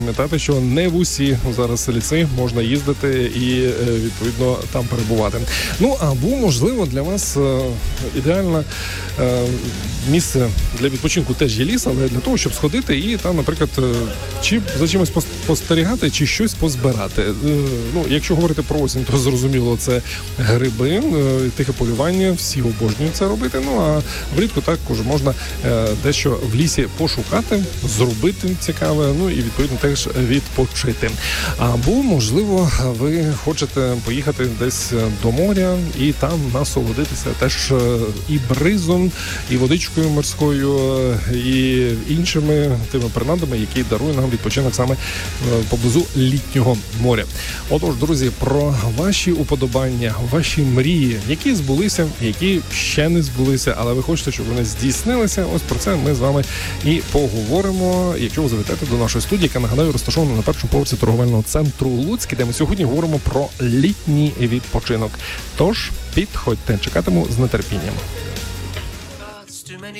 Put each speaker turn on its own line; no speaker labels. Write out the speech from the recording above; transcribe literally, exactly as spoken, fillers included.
Пам'ятати, що не в усі зараз ліси можна їздити і, відповідно, там перебувати. Ну, або, можливо, для вас ідеальне місце для відпочинку теж є ліс, але для того, щоб сходити і там, наприклад, чи за чимось спостерігати, чи щось позбирати. Ну, якщо говорити про осінь, то зрозуміло, це гриби, тихе полювання, всі обожнюють це робити. Ну, а влітку також можна дещо в лісі пошукати, зробити цікаве, ну і, відповідно, теж відпочити. Або, можливо, ви хочете поїхати десь до моря і там насолодитися теж і бризом, і водичкою морською, і іншими тими принадами, які дарує нам відпочинок саме поблизу літнього моря. Отож, друзі, про ваші уподобання, ваші мрії, які збулися, які ще не збулися, але ви хочете, щоб вони здійснилися, ось про це ми з вами і поговоримо, якщо ви завітаєте до нашої студії, яка, нагадаю, розташована на першому поверсі торговельного центру Луцький, де ми сьогодні говоримо про літній відпочинок. Тож, підходьте, чекатиму з нетерпінням.